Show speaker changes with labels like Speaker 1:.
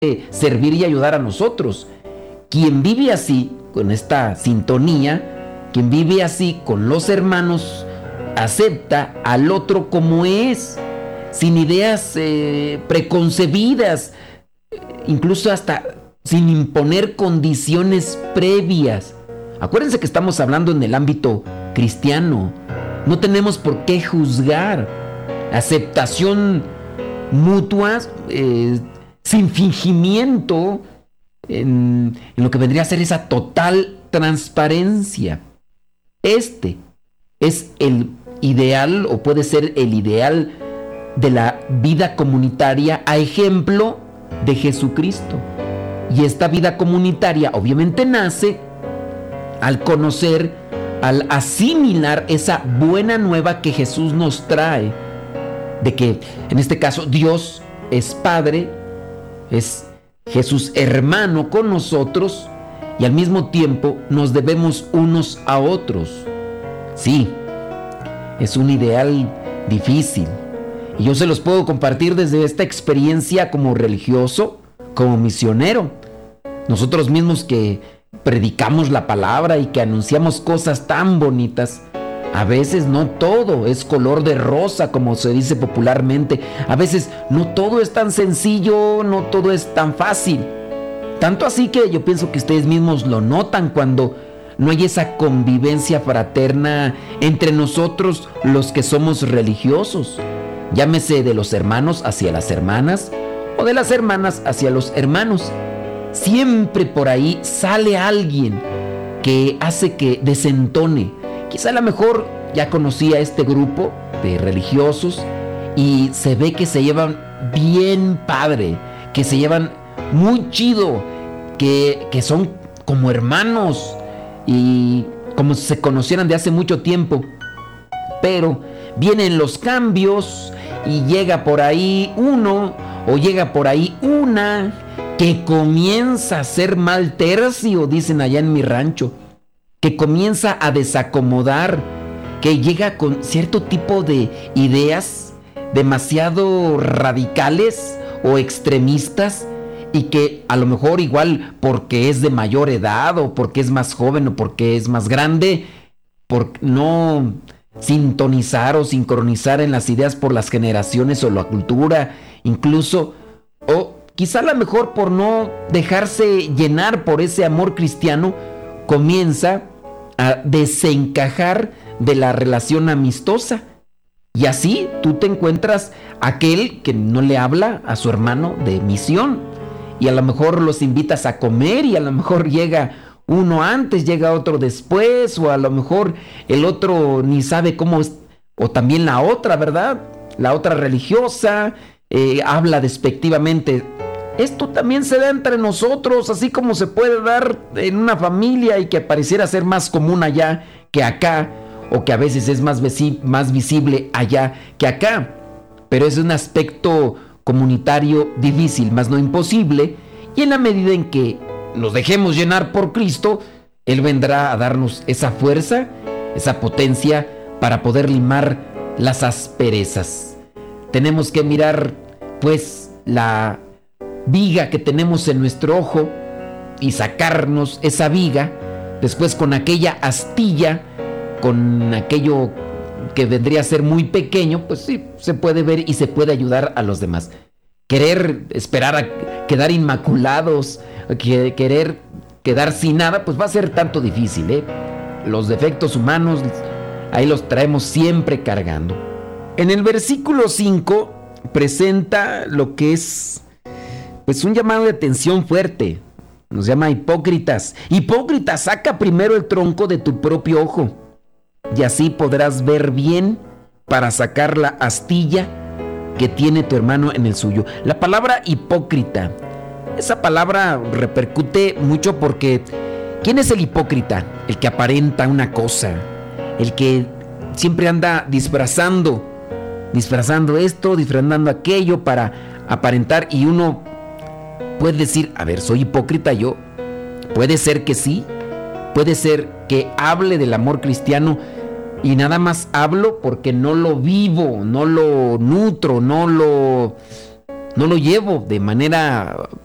Speaker 1: servir y ayudar a nosotros. Quien vive así, con esta sintonía, quien vive así con los hermanos, acepta al otro como es, sin ideas preconcebidas, incluso hasta sin imponer condiciones previas. Acuérdense que estamos hablando en el ámbito cristiano. No tenemos por qué juzgar. Aceptación mutua, sin fingimiento, en lo que vendría a ser esa total transparencia. Este es el ideal, o puede ser el ideal de la vida comunitaria a ejemplo de Jesucristo. Y esta vida comunitaria obviamente nace al conocer, al asimilar esa buena nueva que Jesús nos trae, de que en este caso Dios es Padre, es Jesús hermano con nosotros, y al mismo tiempo nos debemos unos a otros. Sí, es un ideal difícil, y yo se los puedo compartir desde esta experiencia como religioso, como misionero. Nosotros mismos que predicamos la palabra y que anunciamos cosas tan bonitas, a veces no todo es color de rosa, como se dice popularmente. A veces no todo es tan sencillo, no todo es tan fácil. Tanto así que yo pienso que ustedes mismos lo notan cuando no hay esa convivencia fraterna entre nosotros los que somos religiosos. Llámese de los hermanos hacia las hermanas o de las hermanas hacia los hermanos. Siempre por ahí sale alguien que hace que desentone. Quizá a lo mejor ya conocía este grupo de religiosos y se ve que se llevan bien padre, que se llevan muy chido, que son como hermanos y como si se conocieran de hace mucho tiempo. Pero vienen los cambios y llega por ahí uno o llega por ahí una que comienza a ser mal tercio, dicen allá en mi rancho, que comienza a desacomodar, que llega con cierto tipo de ideas demasiado radicales o extremistas, y que a lo mejor igual porque es de mayor edad o porque es más joven o porque es más grande, por no sintonizar o sincronizar en las ideas por las generaciones o la cultura, incluso, o quizá a lo mejor por no dejarse llenar por ese amor cristiano, comienza a desencajar de la relación amistosa. Y así tú te encuentras aquel que no le habla a su hermano de misión, y a lo mejor los invitas a comer y a lo mejor llega uno antes, llega otro después, o a lo mejor el otro ni sabe cómo es, o también la otra, ¿verdad? La otra religiosa habla despectivamente. Esto también se da entre nosotros, así como se puede dar en una familia y que pareciera ser más común allá que acá, o que a veces es más visible allá que acá. Pero es un aspecto comunitario difícil, mas no imposible, y en la medida en que nos dejemos llenar por Cristo, Él vendrá a darnos esa fuerza, esa potencia para poder limar las asperezas. Tenemos que mirar pues la viga que tenemos en nuestro ojo y sacarnos esa viga, después con aquella astilla, con aquello que vendría a ser muy pequeño, pues sí, se puede ver y se puede ayudar a los demás. Querer esperar a quedar inmaculados, querer quedar sin nada, pues va a ser tanto difícil, ¿eh? Los defectos humanos, ahí los traemos siempre cargando. En el versículo 5 presenta lo que es pues un llamado de atención fuerte. Nos llama hipócritas. Hipócrita, saca primero el tronco de tu propio ojo, y así podrás ver bien para sacar la astilla que tiene tu hermano en el suyo. La palabra hipócrita, esa palabra repercute mucho porque ¿quién es el hipócrita? El que aparenta una cosa, el que siempre anda disfrazando esto, disfrazando aquello para aparentar, y uno puede decir, a ver, ¿soy hipócrita yo? Puede ser que sí, puede ser que hable del amor cristiano y nada más hablo porque no lo vivo, no lo nutro, no lo llevo de manera